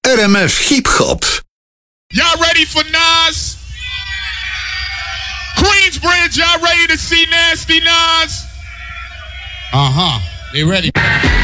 RMF Hip Hop. Y'all ready for Nas? Queensbridge, y'all ready to see Nasty Nas? They ready.